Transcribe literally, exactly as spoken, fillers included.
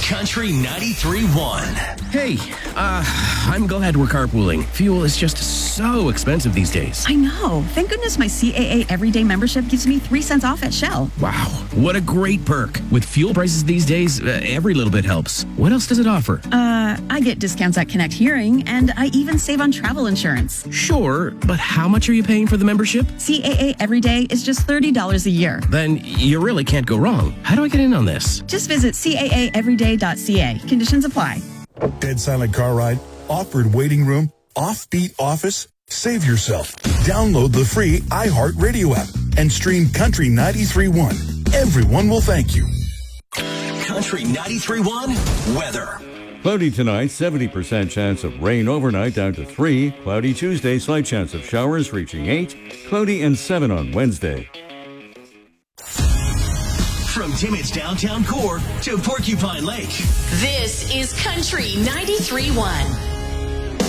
Country ninety-three point one. Hey, uh, I'm glad we're carpooling. Fuel is just so expensive these days. I know. Thank goodness my C A A Everyday membership gives me three cents off at Shell. Wow, what a great perk. With fuel prices these days, uh, every little bit helps. What else does it offer? Uh, I get discounts at Connect Hearing, and I even save on travel insurance. Sure, but how much are you paying for the membership? C A A Everyday is just thirty dollars a year. Then you really can't go wrong. How do I get in on this? Just visit C A A everyday dot C A. Conditions apply. Dead silent car ride, awkward waiting room, offbeat office. Save yourself. Download the free iHeartRadio app and stream Country ninety-three point one. Everyone will thank you. Country ninety-three point one weather. Cloudy tonight, seventy percent chance of rain overnight down to three. Cloudy Tuesday, slight chance of showers reaching eight. Cloudy and seven on Wednesday. From Timmins downtown core to Porcupine Lake. This is Country ninety-three point one.